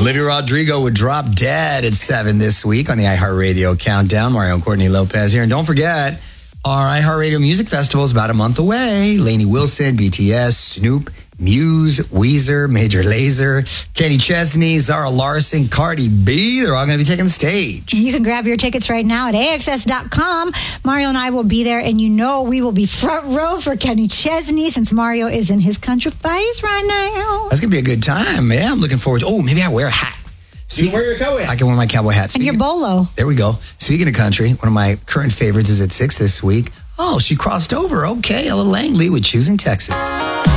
Olivia Rodrigo would drop dead at 7 this week on the iHeartRadio Countdown. Mario and Courtney Lopez here. And don't forget, our iHeartRadio Music Festival is about a month away. Lainey Wilson, BTS, Snoop, Muse, Weezer, Major Lazer, Kenny Chesney, Zara Larson, Cardi B. They're all going to be taking the stage. You can grab your tickets right now at AXS.com. Mario and I will be there, and we will be front row for Kenny Chesney since Mario is in his country phase right now. That's going to be a good time. Yeah, I'm looking forward to maybe I wear a hat. You can wear your cowboy hat. I can wear my cowboy hat. And your bolo. There we go. Speaking of country, one of my current favorites is at 6 this week. Oh, she crossed over. Okay, Ella Langley with Choosing Texas.